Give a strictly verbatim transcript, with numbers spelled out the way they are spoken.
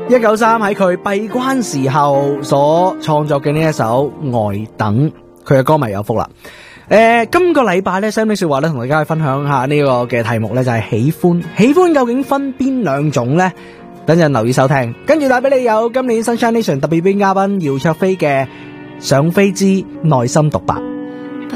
一九三喺佢閉關時候所創作嘅呢一首《呆等》，佢嘅歌迷有福啦。誒、呃，今個禮拜咧，Sam 的說話咧，同大家去分享下呢個嘅題目咧，就係、是、喜歡。喜歡究竟分邊兩種呢？等陣留意收聽。跟住帶俾你有今年 Sunshine Nation 特別篇嘉賓姚焯菲嘅《想飛之內心獨白》。